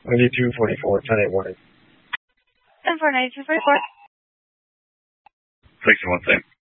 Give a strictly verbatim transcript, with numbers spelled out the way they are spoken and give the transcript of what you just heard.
ninety-two forty-four, ten eight warning. ten four, ninety-two forty-four. six one six.